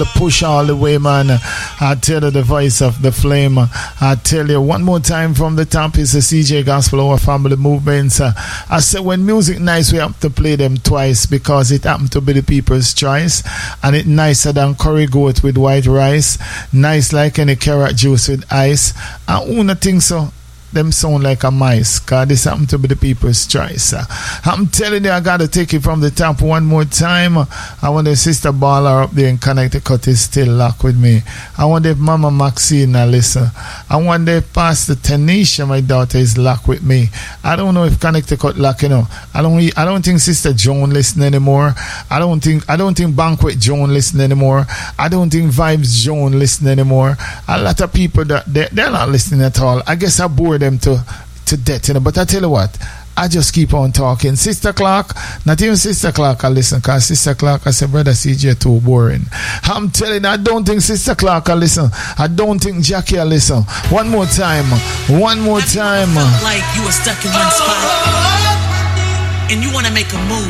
The push all the way, man. I tell you, the voice of the flame. I tell you, one more time from the top is the CJ Gospel, our family movements. I said, when music nice, we have to play them twice because it happened to be the people's choice. And it nicer than curry goat with white rice. Nice like any carrot juice with ice. And who not think so? Them sound like a mice, cause this happened to be the people's choice. I'm telling you, I gotta take it from the top one more time. I want the sister Baller up there in Connecticut is still locked with me. I want the Mama Maxine listen. I want the Pastor Tanisha, my daughter, is locked with me. I don't know if Connecticut lock, you know. I don't think Sister Joan listen anymore. I don't think Banquet Joan listen anymore. I don't think Vibes Joan listen anymore. A lot of people that they're not listening at all. I guess I bored them to death, you know. But I tell you what, I just keep on talking. Sister Clark, not even Sister Clark I listen, because Sister Clark I say, Brother CJ too boring. I'm telling you, I don't think Sister Clark I listen. I don't think Jackie I listen. One more time. Have you felt like you were stuck in one spot and you want to make a move,